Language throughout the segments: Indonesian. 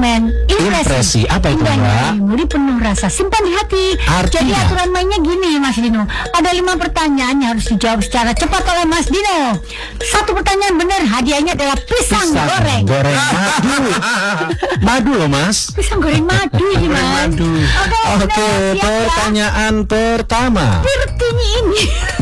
segmen Impresi. Apa itu, Mbak? Memori penuh rasa, simpan di hati. Artinya? Jadi aturan mainnya gini, Mas Dino. Ada 5 pertanyaan yang harus dijawab secara cepat oleh Mas Dino. 1 pertanyaan benar, hadiahnya adalah pisang goreng. Madu. Madu loh, Mas. Pisang goreng madu ini, Mas. Oke, pertanyaan pertama. Sepertinya ini.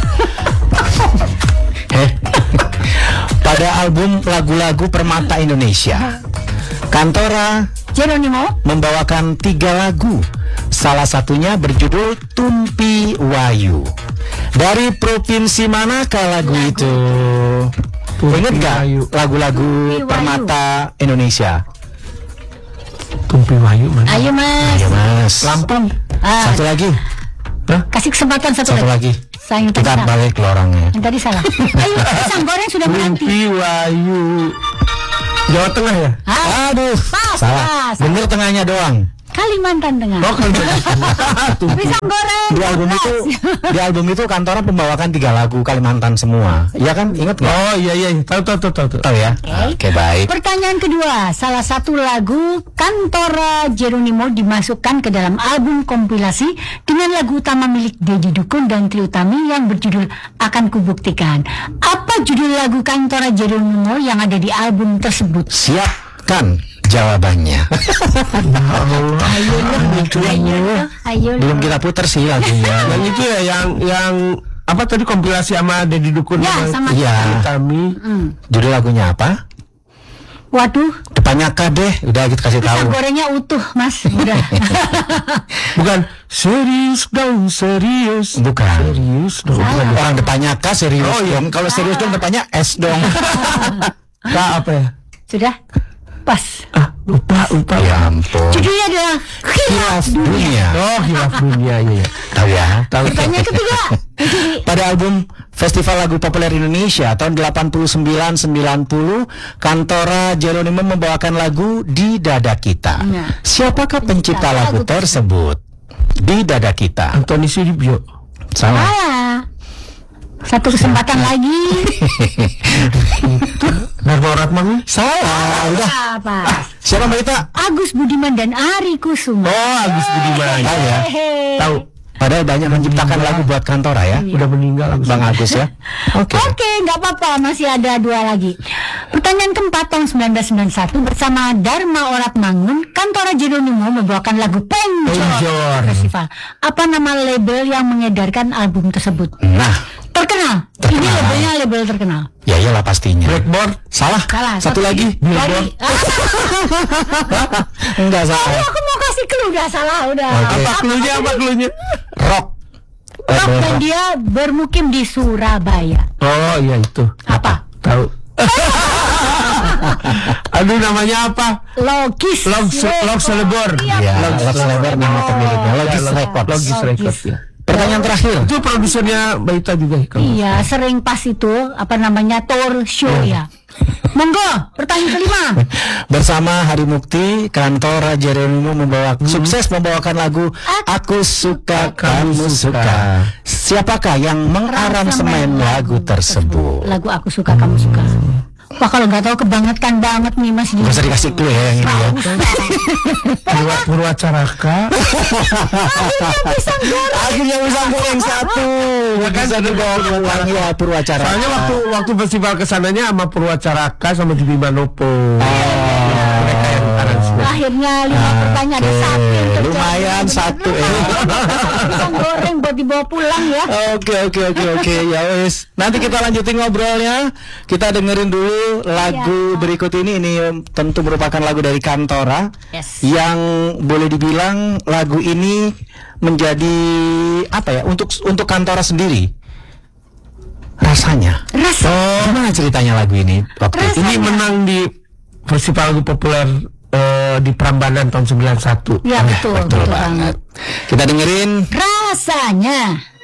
Pada album lagu-lagu Permata Indonesia, Kantora Jeronimo membawakan 3 lagu. Salah satunya berjudul Tumpi Wayu. Dari provinsi manakah lagu itu? Ingat gak lagu-lagu Permata Indonesia? Tumpi Wayu mana? Ayo, Mas. Ayo, Mas. Lampung. Satu lagi. Kasih kesempatan satu lagi. Sayang Kita balik ke orangnya. yang tadi salah. Ayo, pisang goreng sudah menanti. Tumpi Wayu. Jawa Tengah ya? Aduh, salah. Bener tengahnya doang. Kalimantan Tengah. Oh, Pisang goreng. Di album itu Kantora membawakan 3 lagu Kalimantan semua. Iya kan? Ingat nggak? Oh iya. Tahu. Tahu ya? Oke, baik. Pertanyaan kedua, salah satu lagu Kantora Jeronimo dimasukkan ke dalam album kompilasi dengan lagu utama milik Deddy Dukun dan Trie Utami yang berjudul Akan Kubuktikan. Apa judul lagu Kantora Jeronimo yang ada di album tersebut? Siapkan jawabannya. Ayo. Belum kita putar sih lagunya. Yang itu ya yang apa tadi kompilasi sama Deddy Dukun Ya, sama Iya. Utami. Judul lagunya apa? Waduh, Depannya K deh. Udah kita kasih pisang tahu. gorengnya utuh, Mas. Udah. Bukan serius dong, serius. Bukan. Serius dong. Orang depannya K serius Oh, iya. dong. Kalau serius dong depannya S dong. K apa ya? Sudah? Pas. Lupa. Ya ampun. Judulnya adalah Hilaf Dunia. Oh, Hilaf Dunia iya. Tahu ya? Tahu. Pertanyaan ketiga. Pada album Festival Lagu Populer Indonesia tahun 89-90, Kantora Jeronimo membawakan lagu Di Dada Kita. Nah. Siapakah pencipta lagu tersebut? Di Dada Kita. Antoni Sudibyo. Salah. Salah. Satu kesempatan lagi. Darmo Ratmangi. Salah. Udah. Apa? Siapa Mbak Ita? Agus Budiman dan Ari Kusuma. Oh, Agus Budiman. Tahu ya? Tahu. Padahal banyak menciptakan lagu buat Kantora ya. Udah meninggal Agus. Bang Agus ya. Oke. Oke, nggak apa-apa, masih ada 2 lagi. Pertanyaan keempat tahun 1991 bersama Dharma Oratmangun, Kantora Jeronimo membawakan lagu Penjor Festival. Apa nama label yang mengedarkan album tersebut? Nah, Terkenal. Ini labelnya label terkenal. ya iyalah pastinya. Blackboard. Salah. Salah. Satu lagi. Dari, Enggak salah. aku mau kasih clue, udah salah, udah. Oke. Apa cluenya? Rock. Rock dan dia bermukim di Surabaya. Oh, iya itu. Apa? Tahu. Aduh, namanya apa? Logis. Log Selebor. Ya, Log Selebor nama pemiliknya. Logis Records. Logis Records ya. Pertanyaan terakhir. Itu produsernya Mbak Ita juga ya? Iya, sering pas itu apa namanya tour show ya. Monggo, pertanyaan kelima. Bersama Hari Mukti, Kantora Jeronimo sukses membawakan lagu Aku Suka Kamu Suka. Siapakah yang mengaransemen lagu tersebut? Lagu Aku Suka Kamu Suka. Wah, kalau nggak tahu kebangetan banget nih Mas. Gak usah dikasih clue ya yang ini ya. Purwacaraka. Akhirnya bisa goreng satu. Bisa dibawa pulang ya Purwacaraka. Soalnya waktu festival kesananya sama Purwacaraka sama Jimmy Manopo. Mereka yang aransemen. Akhirnya 5 pertanyaan ada 1 yang terjawab. Lumayan 1 Pisang goreng buat dibawa pulang ya. Oke ya wes. Nanti kita lanjutin ngobrolnya. Kita dengerin dulu lagu berikut ini tentu merupakan lagu dari Kantora. Yes. Yang boleh dibilang lagu ini menjadi apa ya untuk Kantora sendiri. Rasanya. Gimana ceritanya lagu ini waktu itu? Ini menang di Festival Lagu Populer di Prambanan tahun 91. Ya betul Betul banget. Kita dengerin rasanya.